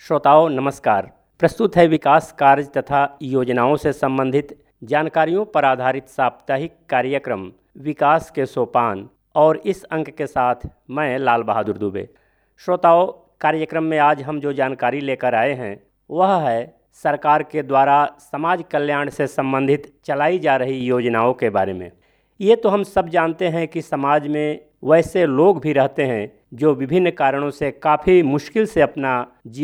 श्रोताओं नमस्कार। प्रस्तुत है विकास कार्य तथा योजनाओं से संबंधित जानकारियों पर आधारित साप्ताहिक कार्यक्रम विकास के सोपान और इस अंक के साथ मैं लाल बहादुर दुबे। श्रोताओं, कार्यक्रम में आज हम जो जानकारी लेकर आए हैं वह है सरकार के द्वारा समाज कल्याण से संबंधित चलाई जा रही योजनाओं के बारे में। ये तो हम सब जानते हैं कि समाज में वैसे लोग भी रहते हैं जो विभिन्न कारणों से काफ़ी मुश्किल से अपना जीवन